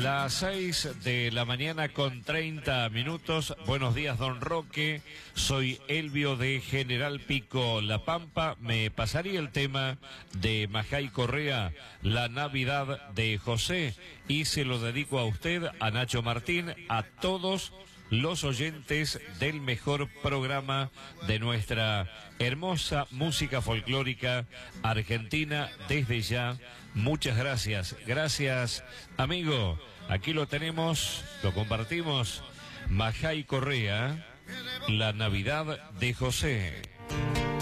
Las 6 de la mañana con 30 minutos. Buenos días, don Roque. Soy Elvio de General Pico, La Pampa. Me pasaría el tema de Majay Correa, La Navidad de José. Y se lo dedico a usted, a Nacho Martín, a todos los oyentes del mejor programa de nuestra hermosa música folclórica argentina. Desde ya, muchas gracias. Gracias, amigo. Aquí lo tenemos, lo compartimos. Majay Correa, La Navidad de José.